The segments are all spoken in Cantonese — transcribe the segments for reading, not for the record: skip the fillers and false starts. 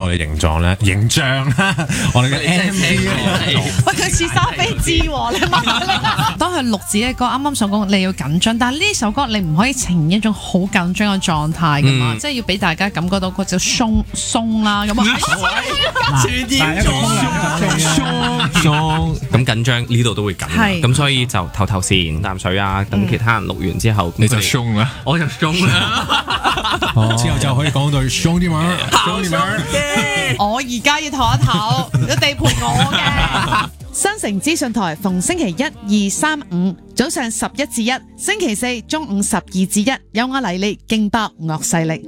我哋形象啦，我哋嘅 MV 喂，佢似沙飛枝喎，你問下當佢錄自己嘅歌，啱啱所講你要緊張，但係呢首歌你唔可以呈現一種好緊張嘅狀態噶嘛，即係要俾大家感覺到嗰隻鬆啦咁啊。 咁緊張呢度都會緊，咁所以就唞唞先，啖水啊，等其他人錄完之後， 你就鬆啦， 我就鬆啦， 之後就可以講到鬆啲嘛，鬆啲嘛。 我而家要唞一唞，個地盤我嘅。新城資訊台逢星期1、2、3、5早上11至1，星期4中午12至1，有我黎利勁爆惡勢力。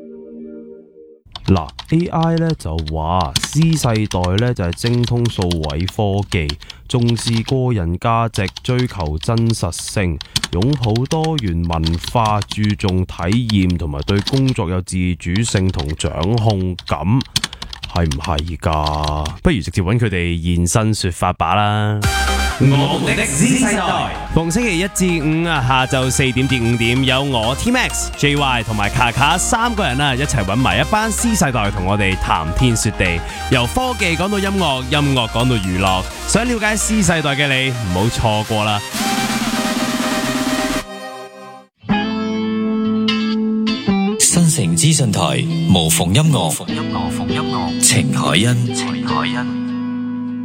嗱 AI 咧就話 C 世代咧就係精通數位科技，重視個人價值，追求真實性，擁抱多元文化，注重體驗同埋對工作有自主性同掌控感，係唔係㗎？不如直接揾佢哋現身說法吧啦！我們的 Z 世代，逢星期1至5下晝4點至5點，有我 T-Max、JY 同埋卡卡3個人一齊揾埋一班 C 世代同我哋談天說地，由科技講到音樂，音樂講到娛樂，想了解 C 世代嘅你唔好錯過啦！ 新城資訊台無縫音樂，情海恩。